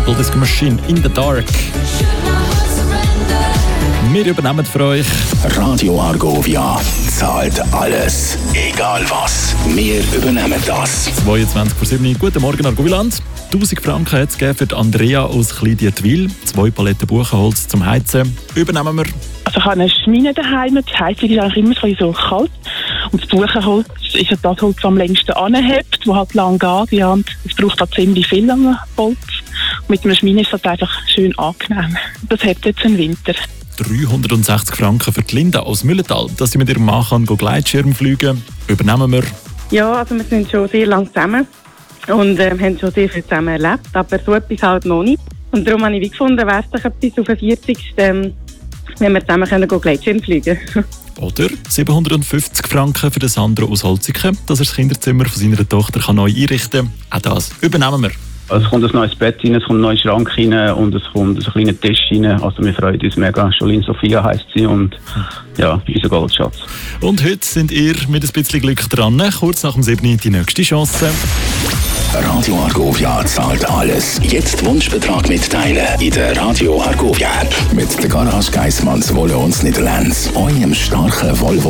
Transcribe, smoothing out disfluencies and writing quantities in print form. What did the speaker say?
Purple Disco Machine, In the Dark. Wir übernehmen für euch Radio Argovia zahlt alles, egal was. Wir übernehmen das. 22:07. Guten Morgen, Argoviland. 1000 Franken hat es für Andrea aus Kleindietwil. 2 Paletten Buchenholz zum Heizen. Übernehmen wir. Also ich habe eine Schmine daheim. Die Heizung ist eigentlich immer so kalt. Und das Buchenholz ist ja das Holz, das am längsten anhebt, das halt lang geht. Ja, und es braucht halt ziemlich viel an Holz. Und mit einer Schmine ist das einfach schön angenehm. Das hebt jetzt im Winter. 360 Franken für die Linda aus Mühlental, dass sie mit ihrem Mann Gleitschirm fliegen kann. Übernehmen wir. Ja, also wir sind schon sehr lange zusammen und haben schon sehr viel zusammen erlebt, aber so etwas halt noch nicht. Und darum habe ich gefunden, wäre es doch etwas auf den 40. Wenn wir zusammen Gleitschirm fliegen können. Oder 750 Franken für den Sandro aus Holziken, dass er das Kinderzimmer von seiner Tochter neu einrichten kann. Auch das übernehmen wir. Also es kommt ein neues Bett rein, es kommt ein neuer Schrank rein und es kommt ein kleiner Tisch rein. Also wir freuen uns mega. Jolene Sophia heisst sie und ja, unser Goldschatz. Und heute sind ihr mit ein bisschen Glück dran. Kurz nach dem 7. die nächste Chance. Radio Argovia zahlt alles. Jetzt Wunschbetrag mitteilen in der Radio Argovia App. Mit der Garage Geissmanns Wolle uns Niederlands. Eurem starken Volvo.